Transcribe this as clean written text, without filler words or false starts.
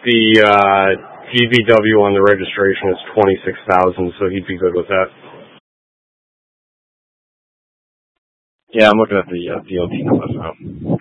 The GVW on the registration is 26,000, so he'd be good with that. Yeah, I'm looking at the DOT numbers now.